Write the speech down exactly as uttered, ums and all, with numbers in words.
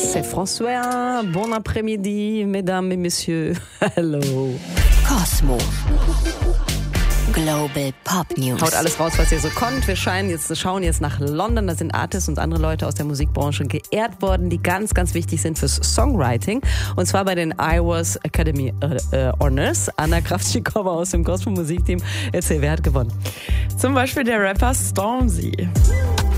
c'est François. Bon après-midi, mesdames et messieurs. Hello. Cosmo. Global Pop News. Haut alles raus, was ihr so konnt. Wir scheinen jetzt, schauen jetzt nach London. Da sind Artists und andere Leute aus der Musikbranche geehrt worden, die ganz, ganz wichtig sind fürs Songwriting. Und zwar bei den I W A S Academy äh, äh, Honors. Anna Kravtschikova aus dem Gospel Musikteam. Erzähl, wer hat gewonnen? Zum Beispiel der Rapper Stormzy.